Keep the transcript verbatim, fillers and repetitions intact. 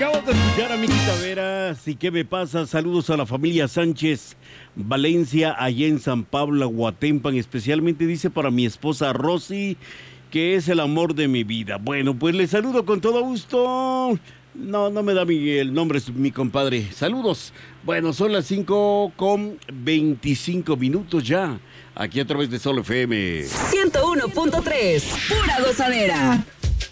Acabamos de escuchar a Miki Taveras. ¿Y qué me pasa? Saludos a la familia Sánchez Valencia, allá en San Pablo, Guatempan. Especialmente dice para mi esposa Rosy, que es el amor de mi vida. Bueno, pues le saludo con todo gusto. No, no me da mi, el nombre, es mi compadre. Saludos. Bueno, son las cinco con veinticinco minutos ya. Aquí a través de Sol F M. ciento uno punto tres, pura gozadera.